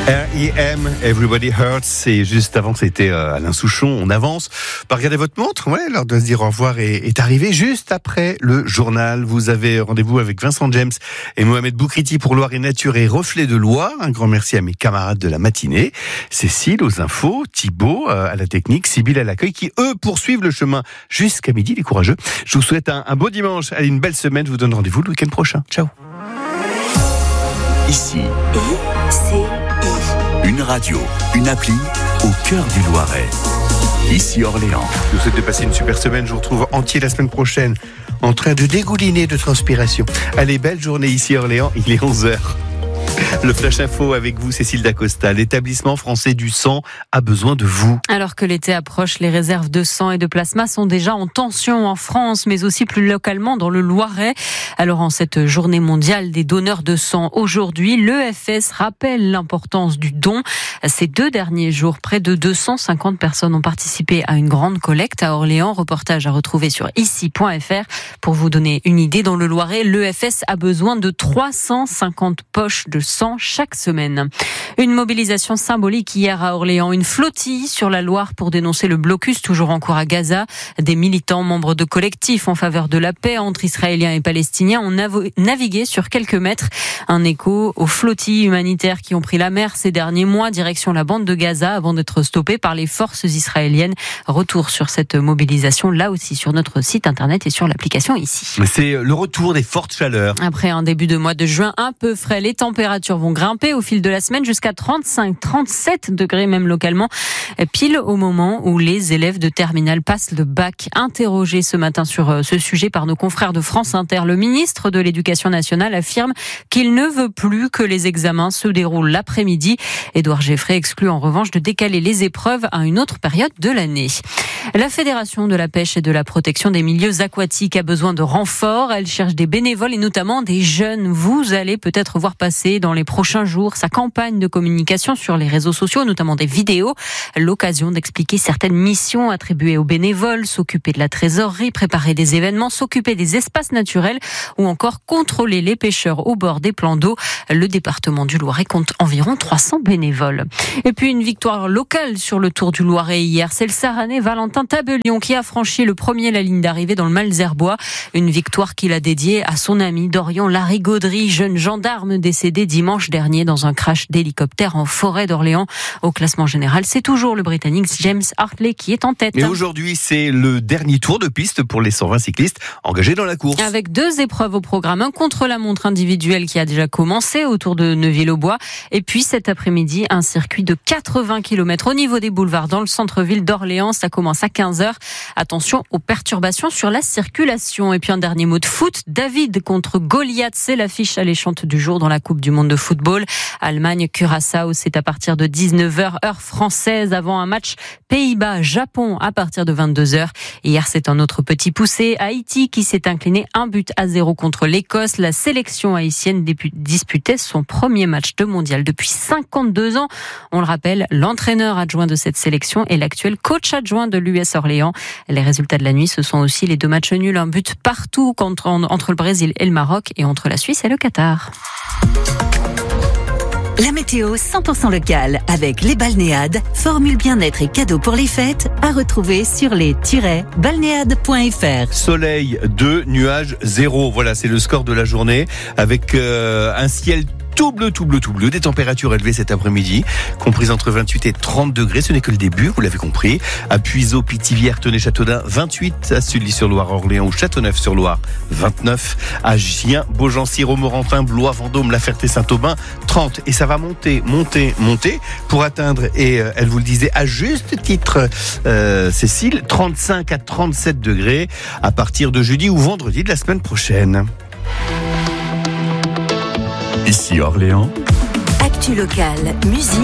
R.E.M. Everybody Hurts. Et juste avant, c'était Alain Souchon. On avance. Pas regarder votre montre. Ouais, l'heure de se dire au revoir est arrivée. Juste après le journal, vous avez rendez-vous avec Vincent James et Mohamed Boukriti pour Loire et Nature et Reflet de Loire. Un grand merci à mes camarades de la matinée. Cécile aux infos, Thibaut à la technique, Sybille à l'accueil, qui eux poursuivent le chemin jusqu'à midi, les courageux. Je vous souhaite un beau dimanche. Allez, une belle semaine. Je vous donne rendez-vous le week-end prochain. Ciao. Ici, une radio, une appli au cœur du Loiret. Ici Orléans. Je vous souhaite de passer une super semaine. Je vous retrouve entier la semaine prochaine en train de dégouliner de transpiration. Allez, belle journée ici Orléans. Il est 11h. Le Flash Info avec vous, Cécile Dacosta. L'établissement français du sang a besoin de vous. Alors que l'été approche, les réserves de sang et de plasma sont déjà en tension en France, mais aussi plus localement dans le Loiret. Alors en cette journée mondiale des donneurs de sang aujourd'hui, l'EFS rappelle l'importance du don. Ces 2 derniers jours, près de 250 personnes ont participé à une grande collecte à Orléans. Reportage à retrouver sur ici.fr. Pour vous donner une idée, dans le Loiret, l'EFS a besoin de 350 poches de sang chaque semaine. Une mobilisation symbolique hier à Orléans, une flottille sur la Loire pour dénoncer le blocus toujours en cours à Gaza. Des militants membres de collectifs en faveur de la paix entre Israéliens et Palestiniens ont navigué sur quelques mètres. Un écho aux flottilles humanitaires qui ont pris la mer ces derniers mois direction la bande de Gaza avant d'être stoppées par les forces israéliennes. Retour sur cette mobilisation là aussi sur notre site internet et sur l'application ici. C'est le retour des fortes chaleurs. Après un début de mois de juin un peu frais, les températures vont grimper au fil de la semaine jusqu'à 35-37 degrés même localement, pile au moment où les élèves de terminale passent le bac. Interrogé ce matin sur ce sujet par nos confrères de France Inter, le ministre de l'Éducation nationale affirme qu'il ne veut plus que les examens se déroulent l'après-midi. Édouard Geffray exclut en revanche de décaler les épreuves à une autre période de l'année. La Fédération de la pêche et de la protection des milieux aquatiques a besoin de renforts. Elle cherche des bénévoles et notamment des jeunes. Vous allez peut-être voir passer dans les prochains jours sa campagne de communication sur les réseaux sociaux, notamment des vidéos. L'occasion d'expliquer certaines missions attribuées aux bénévoles, s'occuper de la trésorerie, préparer des événements, s'occuper des espaces naturels ou encore contrôler les pêcheurs au bord des plans d'eau. Le département du Loiret compte environ 300 bénévoles. Et puis une victoire locale sur le Tour du Loiret hier. C'est le Saranais Valentin Tabellion qui a franchi le premier la ligne d'arrivée dans le Malzerbois. Une victoire qu'il a dédiée à son ami Dorian Larigauderie, jeune gendarme décédé dimanche dernier dans un crash d'hélicoptère en forêt d'Orléans. Au classement général, c'est toujours le Britannique James Hartley qui est en tête. Et aujourd'hui, c'est le dernier tour de piste pour les 120 cyclistes engagés dans la course. Avec 2 épreuves au programme, un contre-la-montre individuel qui a déjà commencé autour de Neuville-aux-Bois. Et puis cet après-midi, un circuit de 80 km au niveau des boulevards dans le centre-ville d'Orléans. Ça commence à 15h. Attention aux perturbations sur la circulation. Et puis un dernier mot de foot. David contre Goliath, c'est l'affiche alléchante du jour dans la Coupe du Monde de football. Allemagne-Curaçao, c'est à partir de 19h, heure française, avant un match Pays-Bas-Japon à partir de 22h. Hier, c'est un autre petit poussé. Haïti qui s'est incliné 1-0 contre l'Écosse. La sélection haïtienne disputait son premier match de mondial depuis 52 ans. On le rappelle, l'entraîneur adjoint de cette sélection est l'actuel coach adjoint de l'US Orléans. Les résultats de la nuit, ce sont aussi les 2 matchs nuls, un but partout entre le Brésil et le Maroc et entre la Suisse et le Qatar. La météo 100% locale avec les balnéades, formule bien-être et cadeaux pour les fêtes à retrouver sur les-balnéades.fr. Soleil 2, nuages 0. Voilà, c'est le score de la journée avec un ciel tout bleu, des températures élevées cet après-midi, comprises entre 28 et 30 degrés. Ce n'est que le début, vous l'avez compris. À Puiseaux, Pithiviers, Tenay-Châteaudun, 28. À Sully-sur-Loire, Orléans ou Châteauneuf-sur-Loire, 29. À Gien, Beaugency, Romorantin, Blois, Vendôme, La Ferté-Saint-Aubin, 30. Et ça va monter pour atteindre, et elle vous le disait à juste titre, Cécile, 35 à 37 degrés à partir de jeudi ou vendredi de la semaine prochaine. Ici Orléans. Actu locale, musique.